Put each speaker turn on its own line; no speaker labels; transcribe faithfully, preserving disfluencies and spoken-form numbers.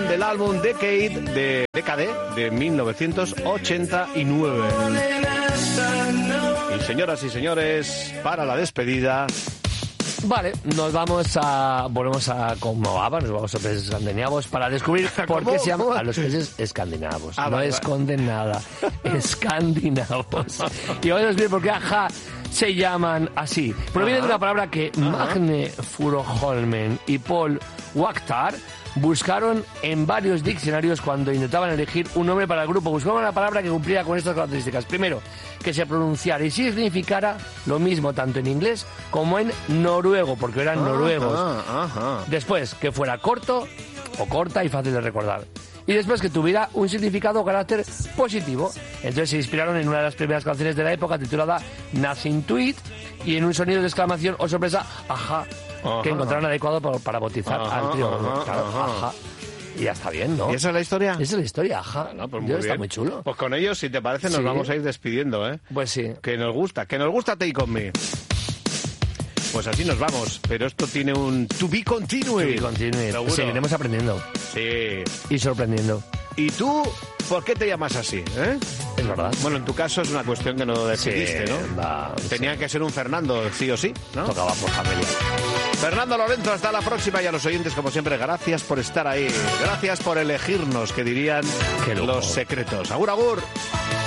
canción del álbum Decade de Decade de mil novecientos ochenta y nueve. Y señoras y señores, para la despedida...
Vale, nos vamos a... Volvemos a Comova, nos vamos a los países escandinavos para descubrir por qué se llama a los países escandinavos.
Ah,
no
vale,
esconden nada, escandinavos. Y vamos a descubrir por qué Aja se llaman así. Proviene de una palabra que Magne Furuholmen y Paul Waaktaar buscaron en varios diccionarios cuando intentaban elegir un nombre para el grupo. Buscaban una palabra que cumpliera con estas características. Primero, que se pronunciara y significara lo mismo tanto en inglés como en noruego, porque eran noruegos.
Ajá, ajá.
Después, que fuera corto o corta y fácil de recordar. Y después que tuviera un significado o carácter positivo. Entonces se inspiraron en una de las primeras canciones de la época titulada Nothing to It y en un sonido de exclamación o sorpresa, ajá,
Ajá.
que encontraron adecuado para, para bautizar
Ajá,
al trío.
ajá,
Claro,
ajá.
ajá. Y ya está bien, ¿no?
¿Y esa es la historia?
Esa es la historia, ajá.
No, pues muy
Yo,
bien.
está muy chulo.
Pues con ellos, si te parece, nos
Sí.
vamos a ir despidiendo, ¿eh?
Pues sí.
Que nos gusta, que nos gusta Take On Me. Pues así nos vamos, pero esto tiene un to be continued.
Y continúe.
Seguro.
Seguiremos aprendiendo
Sí.
y sorprendiendo.
¿Y tú por qué te llamas así, eh?
Es verdad.
Bueno, en tu caso es una cuestión que no decidiste,
Sí,
¿no?
va,
Tenía
sí.
que ser un Fernando, sí o sí, ¿no?
Tocaba por familia.
Fernando Lorenzo, hasta la próxima. Y a los oyentes, como siempre, gracias por estar ahí. Gracias por elegirnos, que dirían
Qué lujo.
los secretos. Agur, agur.